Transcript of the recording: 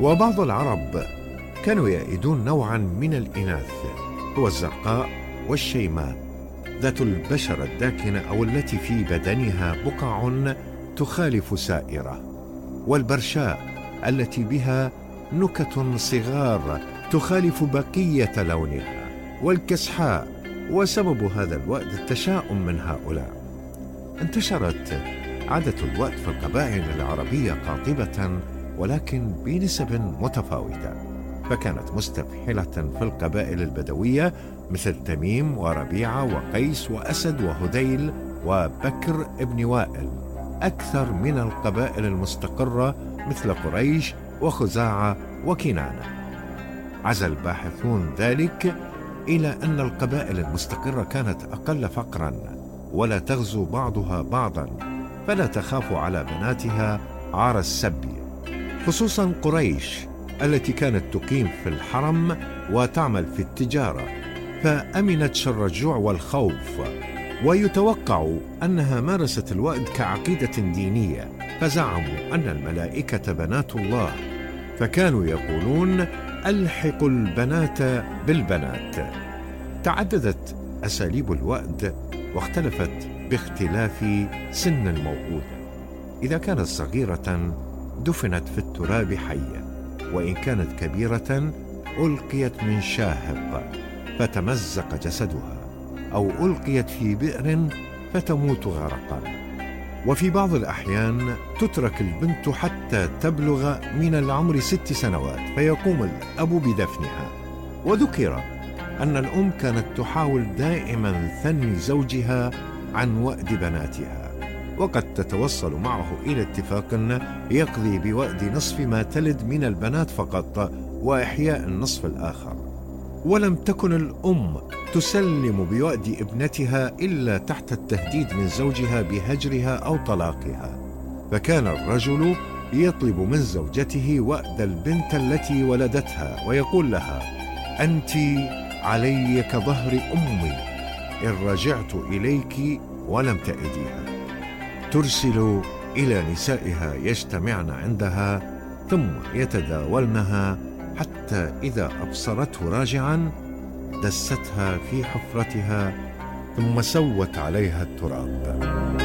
وبعض العرب كانوا يئدون نوعا من الإناث، هو الزرقاء والشيماء ذات البشرة الداكنة أو التي في بدنها بقع تخالف سائرة، والبرشاء التي بها نكت صغار تخالف بقية لونها، والكسحاء. وسبب هذا الوأد التشاؤم من هؤلاء. انتشرت عادة الوأد في القبائل العربية قاطبة ولكن بنسب متفاوتة، فكانت مستفحلة في القبائل البدوية مثل تميم وربيعة وقيس وأسد وهذيل وبكر ابن وائل، أكثر من القبائل المستقرة مثل قريش وخزاعة وكنانة. عزا الباحثون ذلك إلى أن القبائل المستقرة كانت أقل فقرا ولا تغزو بعضها بعضا، فلا تخاف على بناتها عار السبي، خصوصا قريش التي كانت تقيم في الحرم وتعمل في التجارة، فأمنت شر الجوع والخوف. ويتوقع أنها مارست الوأد كعقيدة دينية، فزعموا أن الملائكة بنات الله، فكانوا يقولون ألحقوا البنات بالبنات. تعددت أساليب الوأد واختلفت باختلاف سن الموءودة. إذا كانت صغيرة دفنت في التراب حية، وإن كانت كبيرة ألقيت من شاهق فتمزق جسدها، أو ألقيت في بئر فتموت غرقا. وفي بعض الأحيان تترك البنت حتى تبلغ من العمر 6 سنوات فيقوم الأب بدفنها. وذكر أن الأم كانت تحاول دائما ثني زوجها عن وأد بناتها، وقد تتوصل معه إلى اتفاق يقضي بوأد نصف ما تلد من البنات فقط وإحياء النصف الآخر. ولم تكن الأم تسلم بوأد ابنتها إلا تحت التهديد من زوجها بهجرها أو طلاقها، فكان الرجل يطلب من زوجته وأد البنت التي ولدتها ويقول لها: أنت علي كظهر أمي إن رجعت إليك ولم تأديها. ترسل إلى نسائها يجتمعن عندها ثم يتداولنها، حتى إذا أبصرته راجعا دستها في حفرتها ثم سوت عليها التراب.